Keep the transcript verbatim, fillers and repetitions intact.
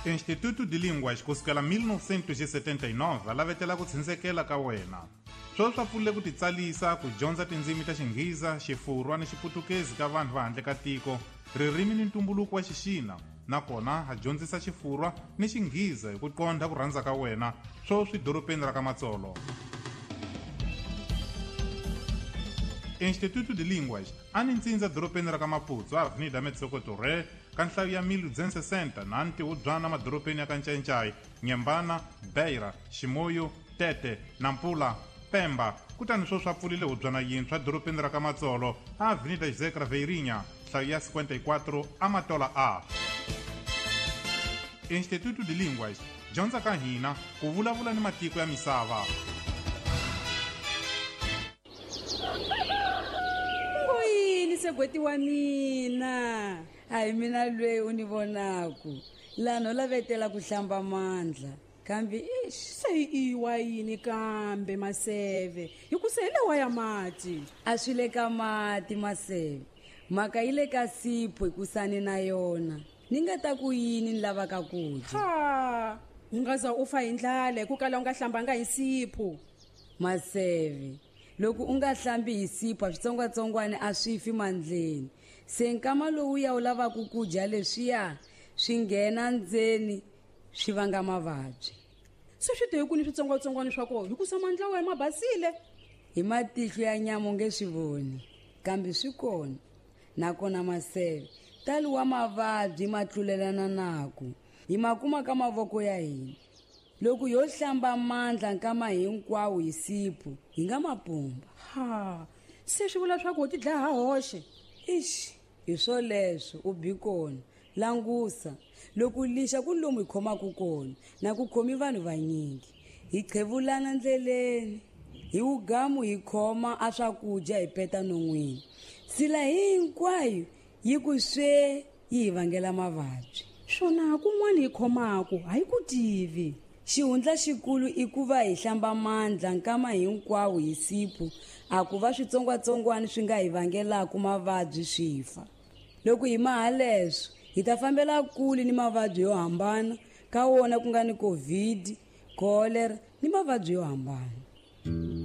Instituto de Línguas kusukela mil novecentos e setenta e nove lavetela ku tshindzeleka ka wena. Swo swa pfulile ku titsalisa ku dyondza tindzimi ta Xingheza, Xifurwa ni Xiputukezi ka vanhu va handle ka tiko, ririmi ni ntumbuluko wa Xixina. Nakona ha dyondzisa Xifurwa ni Xingheza hi ku qondha ku rhandza ka wena swo swi doropeni ra ka Matsolo. Instituto de Línguas a ni ntsindza doropeni ra ka Maputo, Avenida Metsokoto Re, ka nhlayo ya mil duzentos e sessenta na ntihudzwana madoropeni ya ka Ncencai, Nyembana, Beira, Ximoyo, Tete, Nampula, Pemba. Kutani swo swa pfulile hudzwana yintshwa doropeni ra ka Matsolo, Avenida José Craveirinha, nhlayo ya cinquenta e quatro, Amatola A. Instituto de Línguas, dyondza ka hina ku vulavula ni matiko ya misava. Segweti wa mina, hayi mina lweyi u ni vonaku lano lavetela ku hlamba mandla kambe ish se iwa yini kambe Maseve hikusele wa ya mati a swi le ka mati Maseve, mhaka yi le ka sipho hikusani na yona ni nga ta ku yini ni lavaka ku dya. Ha ungaza u fa hi ndlala hi ku kala u nga hlambanga hi sipho Maseve. Loko u nga hlambi hi sipho switsongwatsongwana a swi fi mandleni, se nkama lowu ya u lavaka ku dya leswiya swi nghena ndzeni swi vanga mavabyi. se swi te ku ni switsongwatsongwana swa kona hikusa mandla wa ma basile hi matihlo ya nyama nge swi voni kambe swi kona. Nakona Maseve, tali wa mavabyi ma tlulelana naku hi makuma ka mavoko ya hina. Loko yo hlamba mandla nkama hinkwawo hi sipho hi nga mapumba. Ha se swi vula swa ku ti dlaya hoxe. Ish hi swo leswo u bi kona. Langusa loko lixa ku lomu hi khomaku kona na ku khomi vanhu vanyingi hi qhevulana ndleleni hi ugamu hi khoma a swakudya hi peta non'wini, sila hinkwayo yi ku swe yi hi vangela mavabyi. Swona kun'wana hi khomaku hayi ku tivi. Xihundla xikulu i ku va hi hlamba mandla nkama hinkwawo hi sipho a ku va switsongwatsongwana swi nga hi vangelaku mavabyi swifa. Loko hi maha leswo hi ta fambela kule ni mavabyi yo hambana ka wona ku nga ni COVID, cholera ni mavabyi yo hambana.